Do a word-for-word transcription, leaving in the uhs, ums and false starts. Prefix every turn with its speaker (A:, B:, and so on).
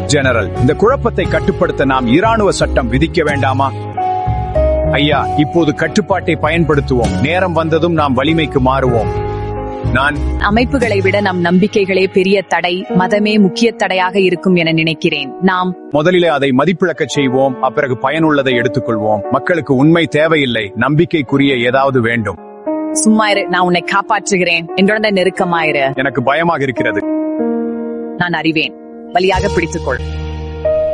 A: General, இந்த குழப்பத்தை கட்டுப்படுத்த நாம் இராணுவ சட்டம் விதிக்க வேண்டாமா? ஐயா, இப்போது கட்டுப்பாட்டை பயன்படுத்துவோம். நேரம் வந்ததும் நாம் வலிமைக்கு மாறுவோம். நான்
B: அமைப்புகளை விட நம் நம்பிக்கைகளே பெரிய தடை, மதமே முக்கிய தடையாக இருக்கும் என நினைக்கிறேன். நாம்
A: முதலிலே அதை மதிப்பிழக்க செய்வோம், அப்பிறகு பயனுள்ளதை எடுத்துக்கொள்வோம். மக்களுக்கு உண்மை தேவையில்லை, நம்பிக்கைக்குரிய ஏதாவது வேண்டும்.
B: சும்மா இரு, நான் உன்னை காப்பாற்றுகிறேன். என்னோட நெருக்கமாயிரு.
A: எனக்கு பயமாக இருக்கிறது.
B: நான் அறிவேன். வலியாக பிடித்துக்கொள்.